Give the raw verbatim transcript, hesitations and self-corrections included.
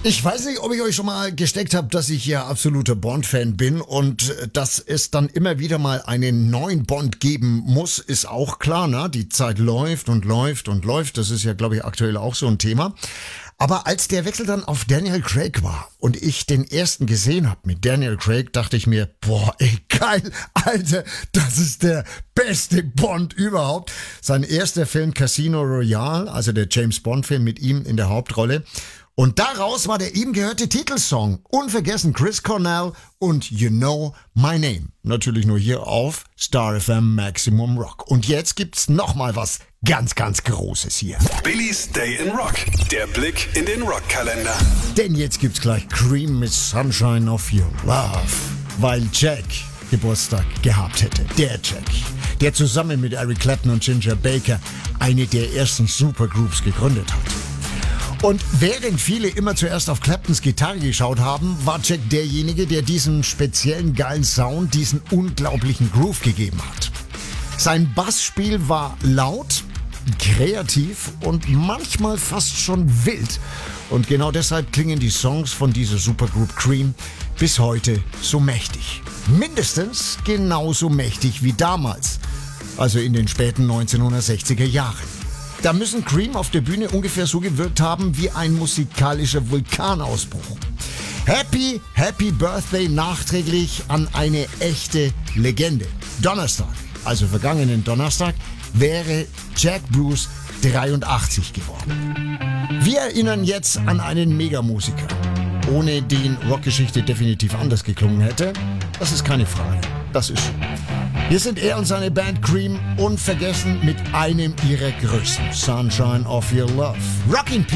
Ich weiß nicht, ob ich euch schon mal gesteckt habe, dass ich ja absoluter Bond-Fan bin und dass es dann immer wieder mal einen neuen Bond geben muss, ist auch klar, ne? Die Zeit läuft und läuft und läuft. Das ist ja, glaube ich, aktuell auch so ein Thema. Aber als der Wechsel dann auf Daniel Craig war und ich den ersten gesehen habe mit Daniel Craig, dachte ich mir, boah, ey, geil, Alter, das ist der beste Bond überhaupt. Sein erster Film Casino Royale, also der James Bond-Film mit ihm in der Hauptrolle. Und daraus war der eben gehörte Titelsong. Unvergessen Chris Cornell und You Know My Name. Natürlich nur hier auf Star F M Maximum Rock. Und jetzt gibt's noch mal was ganz, ganz Großes hier. Billys Day in Rock. Der Blick in den Rockkalender. Denn jetzt gibt's gleich Cream mit Sunshine of Your Love. Weil Jack Geburtstag gehabt hätte. Der Jack, der zusammen mit Eric Clapton und Ginger Baker eine der ersten Supergroups gegründet hat. Und während viele immer zuerst auf Claptons Gitarre geschaut haben, war Jack derjenige, der diesen speziellen geilen Sound, diesen unglaublichen Groove gegeben hat. Sein Bassspiel war laut, kreativ und manchmal fast schon wild. Und genau deshalb klingen die Songs von dieser Supergroup Cream bis heute so mächtig. Mindestens genauso mächtig wie damals, also in den späten neunzehnhundertsechziger Jahren. Da müssen Cream auf der Bühne ungefähr so gewirkt haben wie ein musikalischer Vulkanausbruch. Happy, happy Birthday nachträglich an eine echte Legende. Donnerstag, also vergangenen Donnerstag, wäre Jack Bruce dreiundachtzig geworden. Wir erinnern jetzt an einen Megamusiker, ohne den Rockgeschichte definitiv anders geklungen hätte. Das ist keine Frage, das ist so. Hier sind er und seine Band Cream unvergessen mit einem ihrer größten, Sunshine of Your Love. Rockin'